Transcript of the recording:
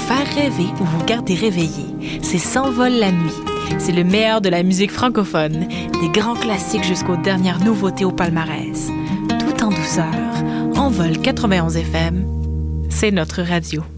faire rêver ou vous garder réveillé. C'est S'envole la nuit. C'est le meilleur de la musique francophone, des grands classiques jusqu'aux dernières nouveautés au palmarès. Tout en douceur, Envol 91 FM, c'est notre radio.